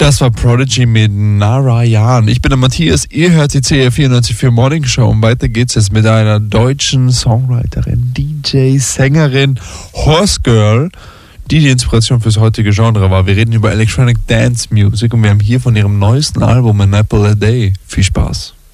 Das war Prodigy mit Narayan. Ich bin der Matthias, ihr hört die CR94 Morning Show und weiter geht's jetzt mit einer deutschen Songwriterin, DJ, Sängerin, Horse Girl, die Inspiration fürs heutige Genre war. Wir reden über Electronic Dance Music und wir haben hier von ihrem neuesten Album An Apple a Day. Viel Spaß.